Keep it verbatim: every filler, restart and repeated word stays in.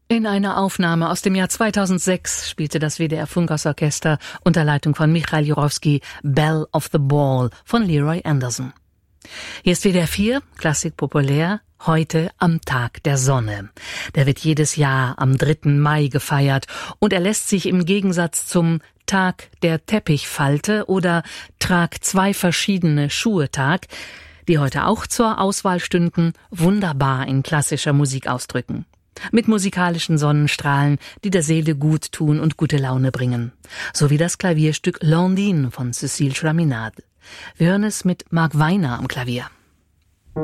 In einer Aufnahme aus dem Jahr zweitausendsechs spielte das W D R Funkhausorchester unter Leitung von Michail Jurowski Belle of the Ball von Leroy Anderson. Hier ist W D R vier, Klassik populär, heute am Tag der Sonne. Der wird jedes Jahr am dritten Mai gefeiert und er lässt sich im Gegensatz zum Tag der Teppichfalte oder Trag zwei verschiedene Schuhe-Tag, die heute auch zur Auswahl stünden, wunderbar in klassischer Musik ausdrücken. Mit musikalischen Sonnenstrahlen, die der Seele gut tun und gute Laune bringen. So wie das Klavierstück Landine von Cécile Chaminade. Wir hören es mit Marc Weiner am Klavier.